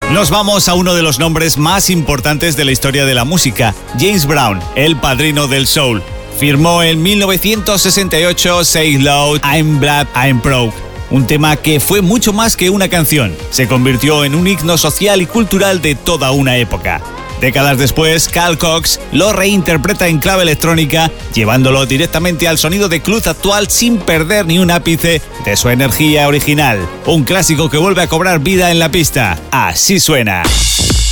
Nos vamos a uno de los nombres más importantes de la historia de la música, James Brown, el padrino del soul. Firmó en 1968 Say Loud, I'm Black, I'm Broke, un tema que fue mucho más que una canción. Se convirtió en un himno social y cultural de toda una época. Décadas después, Carl Cox lo reinterpreta en clave electrónica, llevándolo directamente al sonido de club actual sin perder ni un ápice de su energía original. Un clásico que vuelve a cobrar vida en la pista. Así suena.